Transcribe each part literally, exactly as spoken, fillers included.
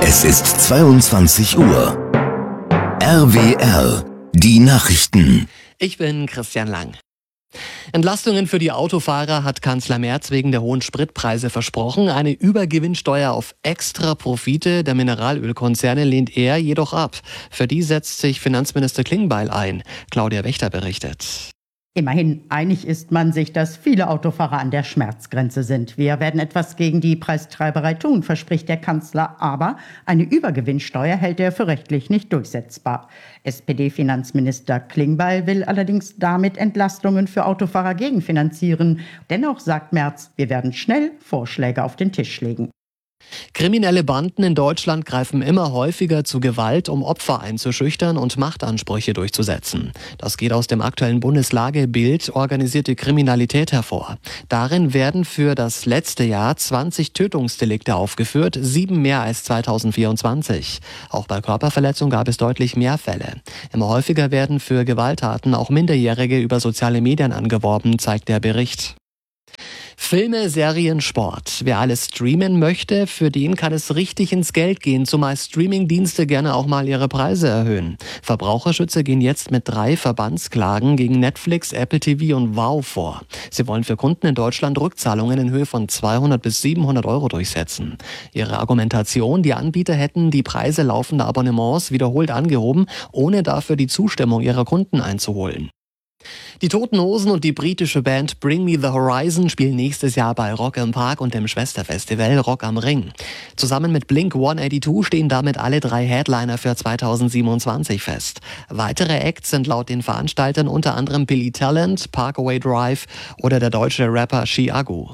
Es ist zweiundzwanzig Uhr. R W R, die Nachrichten. Ich bin Christian Lang. Entlastungen für die Autofahrer hat Kanzler Merz wegen der hohen Spritpreise versprochen. Eine Übergewinnsteuer auf Extraprofite der Mineralölkonzerne lehnt er jedoch ab. Für die setzt sich Finanzminister Klingbeil ein. Claudia Wächter berichtet. Immerhin einig ist man sich, dass viele Autofahrer an der Schmerzgrenze sind. Wir werden etwas gegen die Preistreiberei tun, verspricht der Kanzler. Aber eine Übergewinnsteuer hält er für rechtlich nicht durchsetzbar. S P D-Finanzminister Klingbeil will allerdings damit Entlastungen für Autofahrer gegenfinanzieren. Dennoch sagt Merz, wir werden schnell Vorschläge auf den Tisch legen. Kriminelle Banden in Deutschland greifen immer häufiger zu Gewalt, um Opfer einzuschüchtern und Machtansprüche durchzusetzen. Das geht aus dem aktuellen Bundeslagebild Organisierte Kriminalität hervor. Darin werden für das letzte Jahr zwanzig Tötungsdelikte aufgeführt, sieben mehr als zweitausendvierundzwanzig. Auch bei Körperverletzung gab es deutlich mehr Fälle. Immer häufiger werden für Gewalttaten auch Minderjährige über soziale Medien angeworben, zeigt der Bericht. Filme, Serien, Sport. Wer alles streamen möchte, für den kann es richtig ins Geld gehen, zumal Streamingdienste gerne auch mal ihre Preise erhöhen. Verbraucherschützer gehen jetzt mit drei Verbandsklagen gegen Netflix, Apple T V und Wow vor. Sie wollen für Kunden in Deutschland Rückzahlungen in Höhe von zweihundert bis siebenhundert Euro durchsetzen. Ihre Argumentation, die Anbieter hätten die Preise laufender Abonnements wiederholt angehoben, ohne dafür die Zustimmung ihrer Kunden einzuholen. Die Toten Hosen und die britische Band Bring Me the Horizon spielen nächstes Jahr bei Rock im Park und dem Schwesterfestival Rock am Ring. Zusammen mit Blink hundertzweiundachtzig stehen damit alle drei Headliner für zweitausendsiebenundzwanzig fest. Weitere Acts sind laut den Veranstaltern unter anderem Billy Talent, Parkway Drive oder der deutsche Rapper Chiago.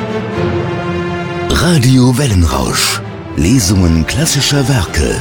Radio Wellenrausch. Lesungen klassischer Werke.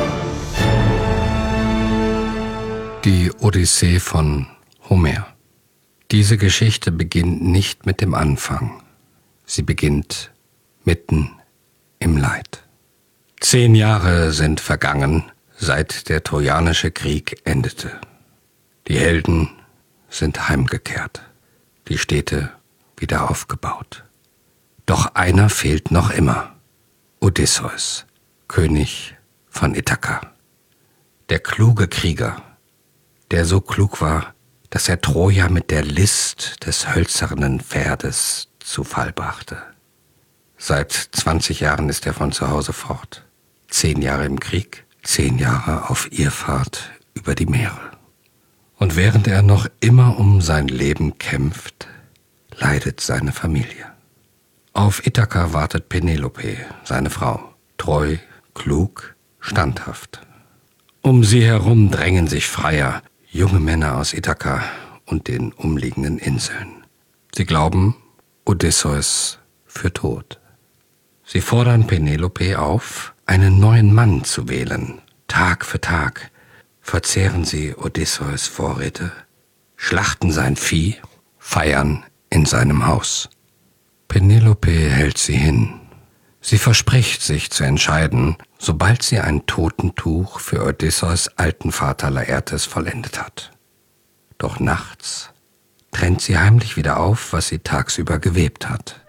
Die Odyssee von Homer. Diese Geschichte beginnt nicht mit dem Anfang. Sie beginnt mitten im Leid. Zehn Jahre sind vergangen, seit der Trojanische Krieg endete. Die Helden sind heimgekehrt, die Städte wieder aufgebaut. Doch einer fehlt noch immer: Odysseus, König von Ithaka. Der kluge Krieger, der so klug war, dass er Troja mit der List des hölzernen Pferdes zu Fall brachte. Seit zwanzig Jahren ist er von zu Hause fort. Zehn Jahre im Krieg, zehn Jahre auf Irrfahrt über die Meere. Und während er noch immer um sein Leben kämpft, leidet seine Familie. Auf Ithaka wartet Penelope, seine Frau, treu, klug, standhaft. Um sie herum drängen sich Freier, junge Männer aus Ithaka und den umliegenden Inseln. Sie glauben Odysseus für tot. Sie fordern Penelope auf, einen neuen Mann zu wählen. Tag für Tag verzehren sie Odysseus Vorräte, schlachten sein Vieh, feiern in seinem Haus. Penelope hält sie hin. Sie verspricht, sich zu entscheiden, sobald sie ein Totentuch für Odysseus alten Vater Laertes vollendet hat. Doch nachts trennt sie heimlich wieder auf, was sie tagsüber gewebt hat.